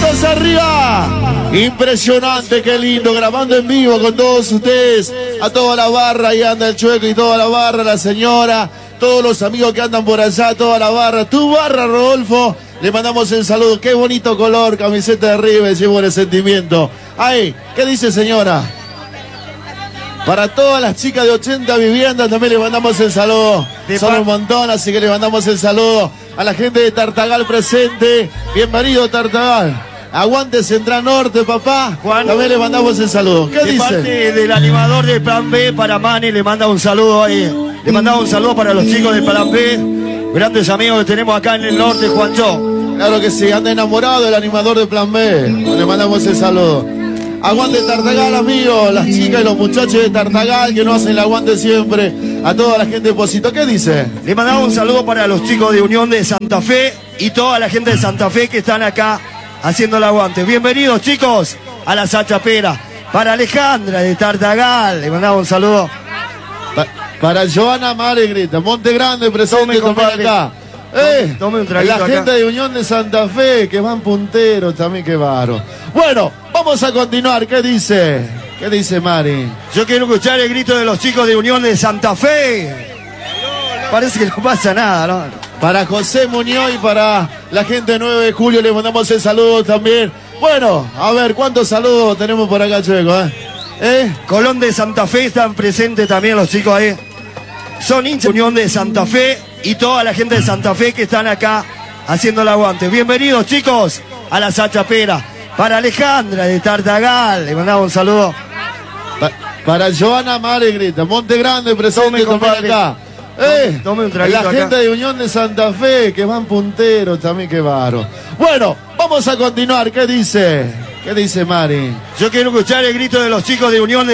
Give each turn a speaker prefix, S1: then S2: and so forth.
S1: Manitos arriba. Impresionante, qué lindo, grabando en vivo con todos ustedes. A toda la barra, ahí anda el Chueco y toda la barra, la señora, todos los amigos que andan por allá, toda la barra. Tu barra, Rodolfo, le mandamos el saludo. Qué bonito color, camiseta de River, llevo el sentimiento. Ay, ¿qué dice señora? Para todas las chicas de 80 viviendas también le mandamos el saludo. Son un montón, así que le mandamos el saludo a la gente de Tartagal presente. Bienvenido, Tartagal. Aguante Central Norte, papá. Juan, también le mandamos el saludo. ¿Qué dice?
S2: Parte del animador de Plan B para Mani, le manda un saludo ahí. Le mandamos un saludo para los chicos de Plan B. Grandes amigos que tenemos acá en el norte, Juancho.
S1: Claro que sí, anda enamorado del animador de Plan B. Le mandamos el saludo. Aguante Tartagal, amigos, las chicas y los muchachos de Tartagal que nos hacen el aguante siempre. A toda la gente de Posito. ¿Qué dice?
S2: Le mandamos un saludo para los chicos de Unión de Santa Fe y toda la gente de Santa Fe que están acá haciendo el aguante. Bienvenidos, chicos, a la Sachapera. Para Alejandra de Tartagal, le mandamos un saludo.
S1: Para Joana Maregrita, Monte Grande presente también acá.
S2: Tome un traguito
S1: la
S2: acá.
S1: gente de Unión de Santa Fe, que van punteros también, qué baro. Bueno, vamos a continuar. ¿Qué dice? ¿Qué dice Mari?
S2: Yo quiero escuchar el grito de los chicos de Unión de Santa Fe. Parece que no pasa nada, ¿no?
S1: Para José Muñoz y para la gente de 9 de julio le mandamos el saludo también. Bueno, a ver, ¿cuántos saludos tenemos por acá, Chueco?
S2: Colón de Santa Fe están presentes también los chicos ahí. Son hinchas de Unión de Santa Fe y toda la gente de Santa Fe que están acá haciendo el aguante. Bienvenidos, chicos, a la Sachapera. Para Alejandra de Tartagal, le mandamos un saludo.
S1: Para Joana Maregrita, Monte Grande presente también acá.
S2: Tome un traguito
S1: la
S2: acá.
S1: gente de Unión de Santa Fe, que van punteros también, qué baro. Bueno, vamos a continuar. ¿Qué dice? ¿Qué dice Mari?
S2: Yo quiero escuchar el grito de los chicos de Unión de